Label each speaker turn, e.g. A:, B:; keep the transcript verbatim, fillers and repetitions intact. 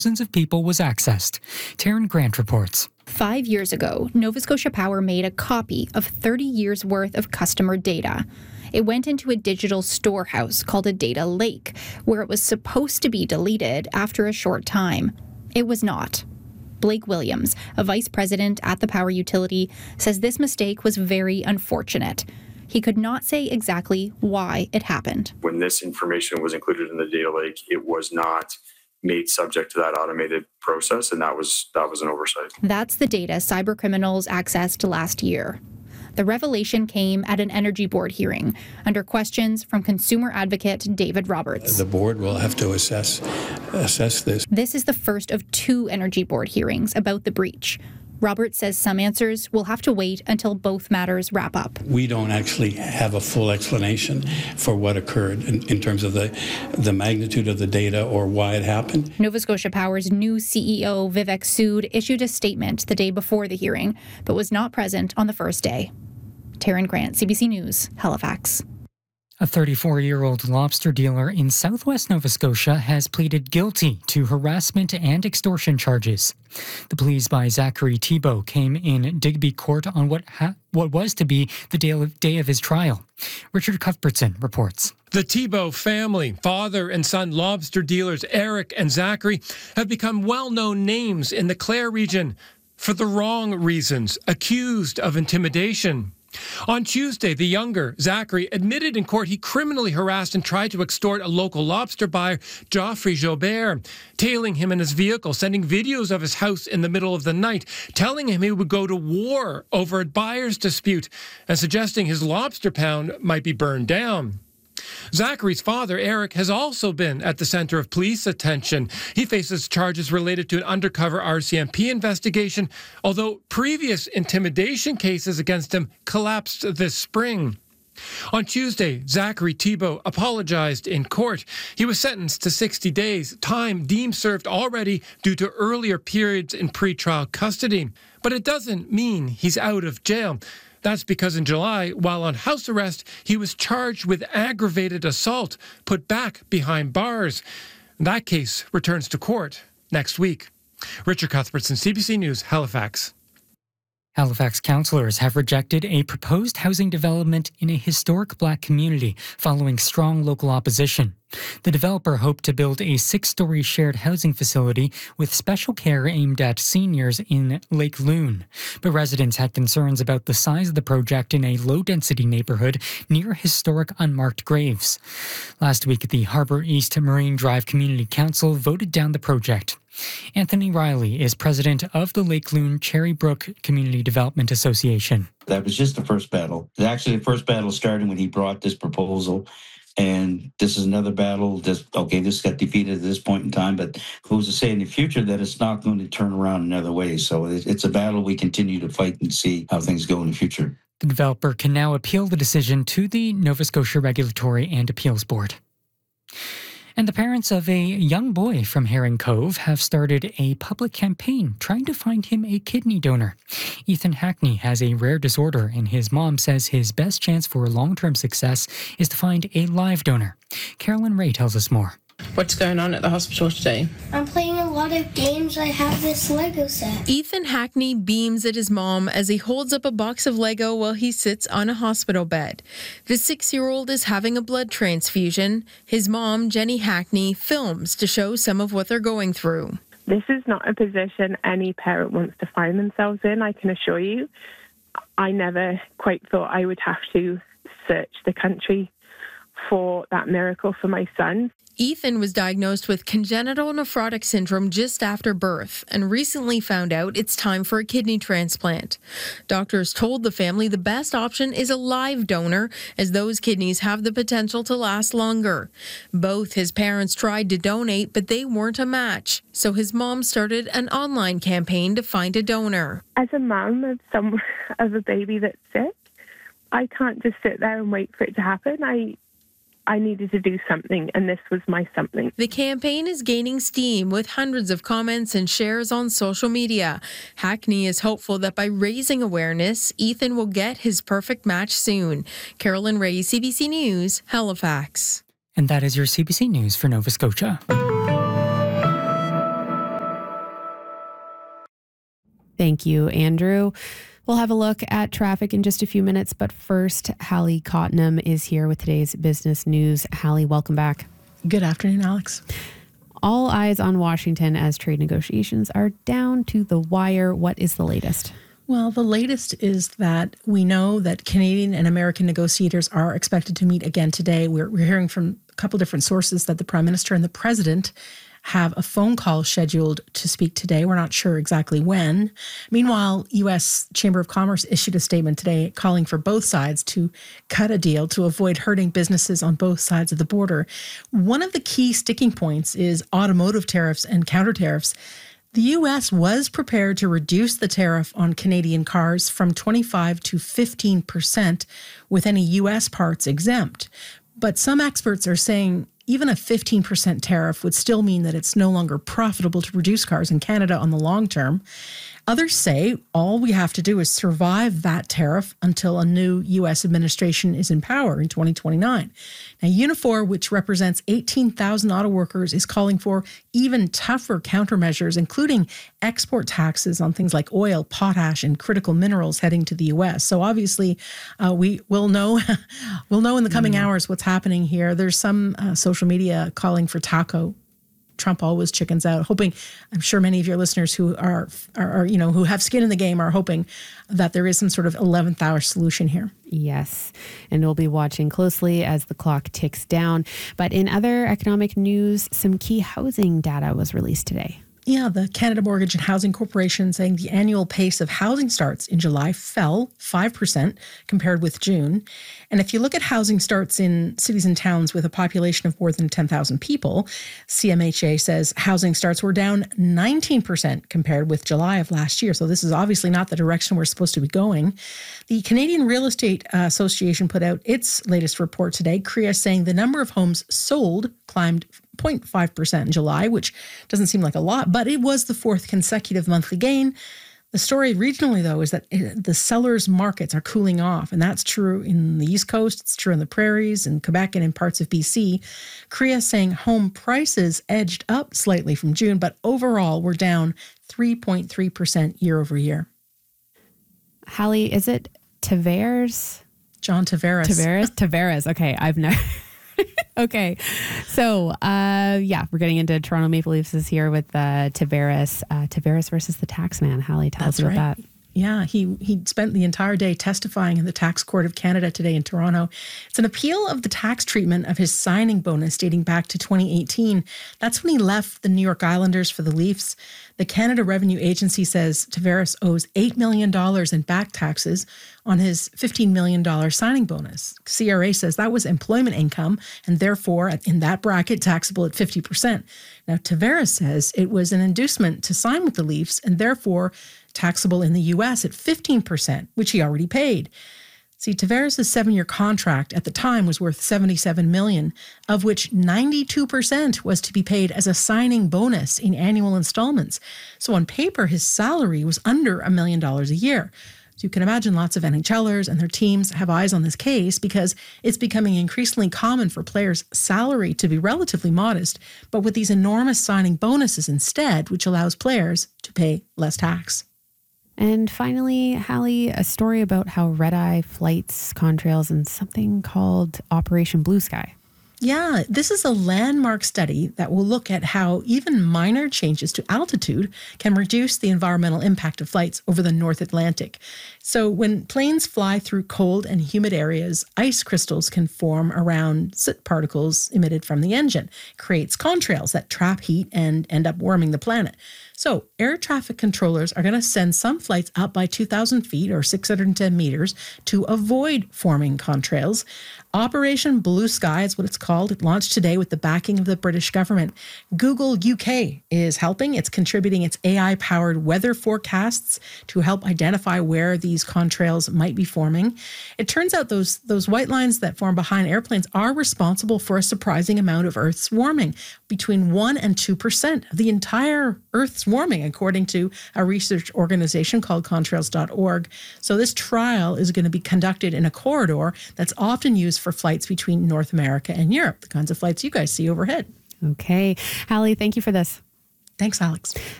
A: thousands of people was accessed. Taryn Grant reports.
B: Five years ago, Nova Scotia Power made a copy of thirty years' worth of customer data. It went into a digital storehouse called a data lake, where it was supposed to be deleted after a short time. It was not. Blake Williams, a vice president at the power utility, says this mistake was very unfortunate. He could not say exactly why it happened.
C: When this information was included in the data lake, it was not made subject to that automated process, and that was that was an oversight.
B: That's the data cybercriminals accessed last year. The revelation came at an Energy Board hearing under questions from consumer advocate David Roberts.
D: The board will have to assess assess this.
B: This is the first of two Energy Board hearings about the breach. Roberts says some answers will have to wait until both matters wrap up.
D: We don't actually have a full explanation for what occurred in, in terms of the, the magnitude of the data or why it happened.
B: Nova Scotia Power's new C E O, Vivek Sood, issued a statement the day before the hearing, but was not present on the first day. Taryn Grant, C B C News, Halifax.
A: A thirty-four-year-old lobster dealer in southwest Nova Scotia has pleaded guilty to harassment and extortion charges. The pleas by Zachary Thibault came in Digby Court on what ha- what was to be the day of, day of his trial. Richard Cuthbertson reports.
E: The Thibault family, father and son lobster dealers Eric and Zachary, have become well-known names in the Clare region for the wrong reasons, accused of intimidation. On Tuesday, the younger, Zachary, admitted in court he criminally harassed and tried to extort a local lobster buyer, Geoffrey Jobert, tailing him in his vehicle, sending videos of his house in the middle of the night, telling him he would go to war over a buyer's dispute, and suggesting his lobster pound might be burned down. Zachary's father, Eric, has also been at the center of police attention. He faces charges related to an undercover R C M P investigation, although previous intimidation cases against him collapsed this spring. On Tuesday, Zachary Thibault apologized in court. He was sentenced to sixty days, time deemed served already due to earlier periods in pretrial custody. But it doesn't mean he's out of jail. That's because in July, while on house arrest, he was charged with aggravated assault, put back behind bars. That case returns to court next week. Richard Cuthbertson, C B C News, Halifax.
A: Halifax councillors have rejected a proposed housing development in a historic black community following strong local opposition. The developer hoped to build a six-story shared housing facility with special care aimed at seniors in Lake Loon. But residents had concerns about the size of the project in a low-density neighborhood near historic unmarked graves. Last week, the Harbour East Marine Drive Community Council voted down the project. Anthony Riley is president of the Lake Loon Cherry Brook Community Development Association.
F: That was just the first battle. Actually, the first battle started when he brought this proposal. And this is another battle. Just, okay, this got defeated at this point in time, but who's to say in the future that it's not going to turn around another way? So it's a battle we continue to fight and see how things go in the future.
A: The developer can now appeal the decision to the Nova Scotia Regulatory and Appeals Board. And the parents of a young boy from Herring Cove have started a public campaign trying to find him a kidney donor. Ethan Hackney has a rare disorder, and his mom says his best chance for long-term success is to find a live donor. Carolyn Ray tells us more.
G: What's going on at the hospital today?
H: I'm playing a lot of games. I have this Lego set.
G: Ethan Hackney beams at his mom as he holds up a box of Lego while he sits on a hospital bed. The six-year-old is having a blood transfusion. His mom, Jenny Hackney, films to show some of what they're going through.
I: This is not a position any parent wants to find themselves in, I can assure you. I never quite thought I would have to search the country for that miracle for my son.
G: Ethan was diagnosed with congenital nephrotic syndrome just after birth and recently found out it's time for a kidney transplant. Doctors told the family the best option is a live donor, as those kidneys have the potential to last longer. Both his parents tried to donate, but they weren't a match. So his mom started an online campaign to find a donor.
I: As a mum of some of a baby that's sick, I can't just sit there and wait for it to happen. I I needed to do something, and this was my something.
G: The campaign is gaining steam with hundreds of comments and shares on social media. Hackney is hopeful that by raising awareness, Ethan will get his perfect match soon. Carolyn Ray, C B C News, Halifax.
A: And that is your C B C News for Nova Scotia.
J: Thank you, Andrew. We'll have a look at traffic in just a few minutes, but first, Hallie Cottenham is here with today's business news. Hallie, welcome back.
K: Good afternoon, Alex.
J: All eyes on Washington as trade negotiations are down to the wire. What is the latest?
K: Well, the latest is that we know that Canadian and American negotiators are expected to meet again today. We're, we're hearing from a couple different sources that the Prime Minister and the President have a phone call scheduled to speak today. We're not sure exactly when. Meanwhile, U S Chamber of Commerce issued a statement today calling for both sides to cut a deal to avoid hurting businesses on both sides of the border. One of the key sticking points is automotive tariffs and counter tariffs. The U S was prepared to reduce the tariff on Canadian cars from twenty-five to fifteen percent with any U S parts exempt. But some experts are saying even a fifteen percent tariff would still mean that it's no longer profitable to produce cars in Canada on the long term. Others say all we have to do is survive that tariff until a new U S administration is in power in twenty twenty-nine. Now, Unifor, which represents eighteen thousand auto workers, is calling for even tougher countermeasures, including export taxes on things like oil, potash, and critical minerals heading to the U S. So obviously, uh, we will know we'll know in the coming mm. hours what's happening here. There's some uh, social media calling for taco. Trump always chickens out, hoping, I'm sure many of your listeners who are, are, are, you know, who have skin in the game are hoping that there is some sort of eleventh hour solution here.
J: Yes. And we'll be watching closely as the clock ticks down. But in other economic news, some key housing data was released today.
K: Yeah, the Canada Mortgage and Housing Corporation saying the annual pace of housing starts in July fell five percent compared with June. And if you look at housing starts in cities and towns with a population of more than ten thousand people, C M H A says housing starts were down nineteen percent compared with July of last year. So this is obviously not the direction we're supposed to be going. The Canadian Real Estate Association put out its latest report today, C R E A, saying the number of homes sold climbed zero point five percent in July, which doesn't seem like a lot, but it was the fourth consecutive monthly gain. The story regionally, though, is that the sellers' markets are cooling off, and that's true in the East Coast, it's true in the prairies, in Quebec, and in parts of B C. C R E A saying home prices edged up slightly from June, but overall we're down three point three percent year over year.
J: Hallie, is it Tavares?
K: John Tavares.
J: Tavares? Tavares. Okay, I've never... Okay. So, uh, yeah, we're getting into Toronto Maple Leafs is here with uh, Tavares. Uh, Tavares versus the Taxman. Hallie, tell
K: That's
J: us about
K: right.
J: that.
K: Yeah, he he spent the entire day testifying in the Tax Court of Canada today in Toronto. It's an appeal of the tax treatment of his signing bonus dating back to twenty eighteen. That's when he left the New York Islanders for the Leafs. The Canada Revenue Agency says Tavares owes eight million dollars in back taxes on his fifteen million dollars signing bonus. C R A says that was employment income and therefore, in that bracket, taxable at fifty percent. Now, Tavares says it was an inducement to sign with the Leafs and therefore taxable in the U S at fifteen percent, which he already paid. See, Tavares' seven-year contract at the time was worth seventy-seven million dollars, of which ninety-two percent was to be paid as a signing bonus in annual installments. So on paper, his salary was under a million dollars a year. So you can imagine lots of NHLers and their teams have eyes on this case because it's becoming increasingly common for players' salary to be relatively modest, but with these enormous signing bonuses instead, which allows players to pay less tax.
J: And finally, Hallie, a story about how red-eye flights, contrails, and something called Operation Blue Sky.
K: Yeah, this is a landmark study that will look at how even minor changes to altitude can reduce the environmental impact of flights over the North Atlantic. So when planes fly through cold and humid areas, ice crystals can form around soot particles emitted from the engine. It creates contrails that trap heat and end up warming the planet. So air traffic controllers are going to send some flights up by two thousand feet or six hundred ten meters to avoid forming contrails. Operation Blue Sky is what it's called. It launched today with the backing of the British government. Google U K is helping. It's contributing its A I-powered weather forecasts to help identify where these contrails might be forming. It turns out those, those white lines that form behind airplanes are responsible for a surprising amount of Earth's warming, between one and two percent of the entire Earth's warming, according to a research organization called contrails dot org. So this trial is going to be conducted in a corridor that's often used for flights between North America and Europe, the kinds of flights you guys see overhead.
J: Okay. Hallie, thank you for this.
K: Thanks, Alex.